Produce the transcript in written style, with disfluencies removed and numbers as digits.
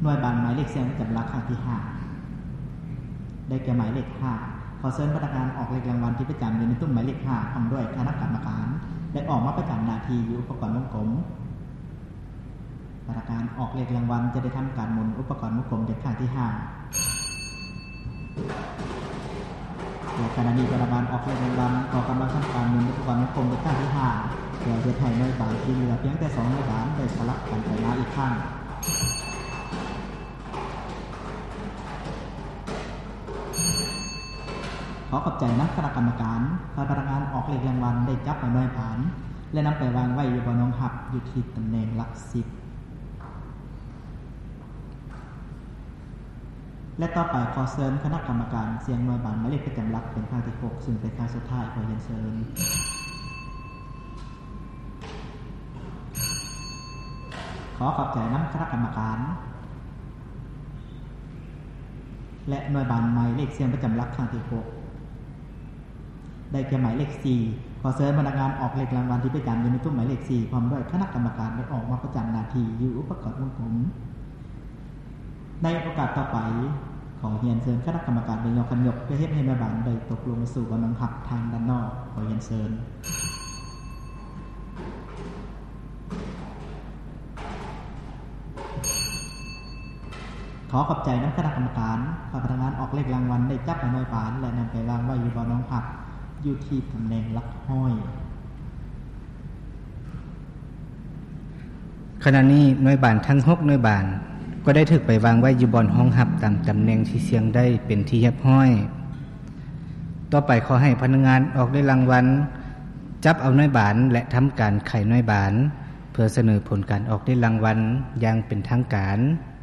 หน่วยบานหมายเลขเสียงประจำหลักครั้งที่5ได้แก่หมายเลข5ขอเชิญพนักงานออกเลขรางวัลที่ประจำอยู่ในตู้หมายเลข5พร้อมด้วยคณะกรรมการได้ออกมาประจำหน้าที่อยู่อุปกรณ์วงกลมพนักงานออกเลขรางวัลจะได้ทำการหมุนอุปกรณ์วงกลมในครั้งที่5ในขณะนี้พนักงานออกเลขรางวัลก็กำลังทำการหมุนอุปกรณ์วงกลมในครั้งที่5เพื่อจะให้หน่วยบานที่เหลือเพียงแต่2หน่วยบานได้สลับกันไปมาอีกครั้งขอขอบใจนักคณะกรรมการพนักงานออกเลขรางวัลได้จับหน่วยบานและนำไปวางไว้อยู่บนน้องหับอยู่ที่ตำแหน่งหลัก10และต่อไปขอเชิญคณะกรรมการเสียงหน่วยบานหมายเลขประจำหลักเป็นครั้งที่6ซึ่งเป็นครั้งสุดท้ายขอเรียนเชิญขอขอบใจนักคณะกรรมการและหน่วยบานหมายเลขเสียงประจำหลักครั้งที่6ได้แก่หมายเลข4ขอเชิญพนักงานออกเลขรางวัลที่ประจำอยู่ในตู้หมายเลข4พร้อมด้วยคณะกรรมการได้ออกมาประจำหน้าที่อยู่อุปกรณ์วงกลมในโอกาสต่อไปขอเรียนเชิญคณะกรรมการได้ยกขันยกเพื่อให้หน่วยบานได้ตกลงสู่บันหักทางด้านนอกขอเรียนเชิญขอขอบใจนักคณะกรรมการพนักงานออกเลขรางวัลได้จับหน่วยบานและนำไปวางไว้อยู่บนน้องผักอยู่ที่ตำแหน่งหลักห้อยขณะนี้หน่วยบานทั้ง6หน่วยบานก็ได้ถูกไปวางไว้อยู่บนห้องหับตามตำแหน่งที่เสียงได้เป็นที่เรียบร้อยต่อไปขอให้พนักงานออกเลขรางวัลจับเอาหน่วยบานและทำการไขหน่วยบานเพื่อเสนอผลการออกเลขรางวัลอย่างเป็นทางการ